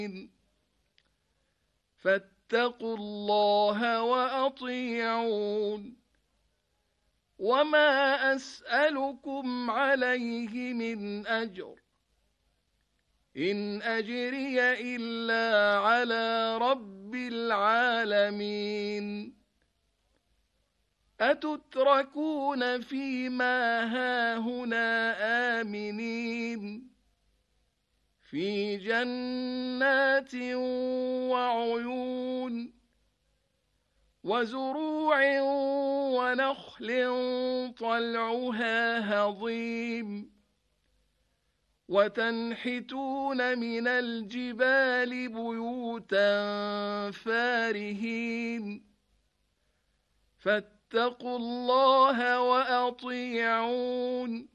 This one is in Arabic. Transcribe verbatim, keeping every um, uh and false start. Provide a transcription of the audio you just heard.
فاتقوا الله وأطيعون وما أسألكم عليه من أجر إن أجري إلا على رب العالمين أتتركون فيما هاهنا آمنين في جنات وعيون وزروع ونخل طلعها هضيم وتنحتون من الجبال بيوتا فارهين فاتقوا الله وأطيعون